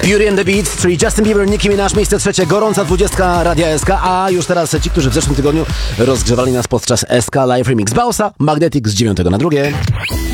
Beauty and the Beat, czyli Justin Bieber, Nicki Minaj, miejsce trzecie, gorąca 20 Radia SK, a już teraz ci, którzy w zeszłym tygodniu rozgrzewali nas podczas SK Live Remix Bausa, Magnetic z 9 na drugie.